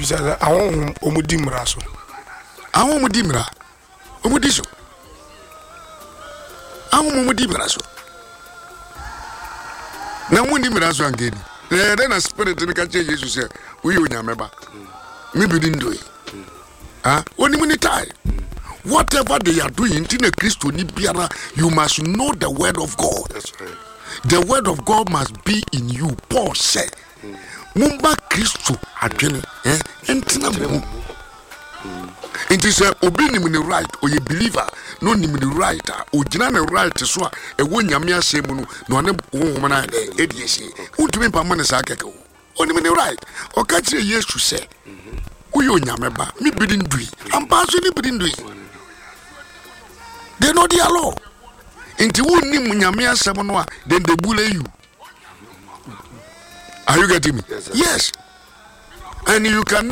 bisa awon omudi mraso awon omudi mra omudi so awon omudi mraso na woni mraso angeni na spirit ni ka che Jesus say we onyameba me bi ndo oni muni tai whatever they are doing in Christo ni biara you must know the word of God. That's right. The word of God must be in you. Paul said mumba Christo adwene entina mu it is obi ni me right or you believer no ni me right o gina na right so a e wo nyame asem no na one honhom na e die sie untumi pa mo ne sa keke o oni me right o ka kire Yesu se uyo nyame ba mi bidin dui ampa so ni bidin dui they know their law inti wonni nyame asem no a then they bully you. Are you getting me? Yes, yes. And you can